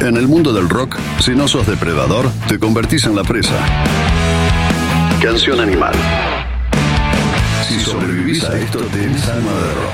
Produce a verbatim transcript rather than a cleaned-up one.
En el mundo del rock, si no sos depredador, te convertís en la presa. Canción Animal. Si sobrevivís a esto, tenés alma de rock.